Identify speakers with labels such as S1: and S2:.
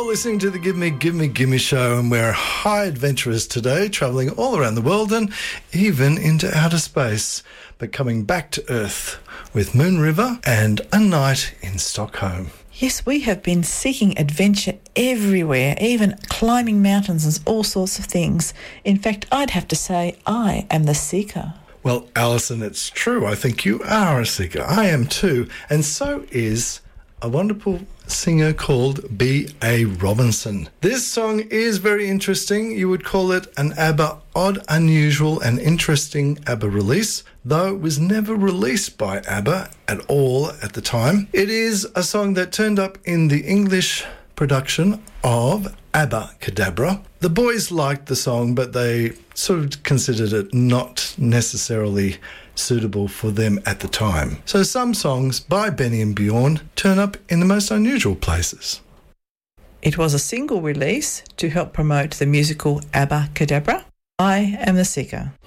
S1: listening to the Give Me show, and we're high adventurers today, travelling all around the world and even into outer space, but coming back to Earth with Moon River and A Night in Stockholm.
S2: Yes, we have been seeking adventure everywhere, even climbing mountains and all sorts of things. In fact, I'd have to say I am the seeker.
S1: Well, Alison, it's true. I think you are a seeker. I am too. And so is a wonderful singer called B.A. Robinson. This song is very interesting. You would call it an ABBA odd, unusual and interesting ABBA release, though it was never released by ABBA at all at the time. It is a song that turned up in the English production of ABBA Cadabra. The boys liked the song, but they sort of considered it not necessarily suitable for them at the time. So some songs by Benny and Bjorn turn up in the most unusual places.
S2: It was a single release to help promote the musical ABBA Cadabra. I am the seeker.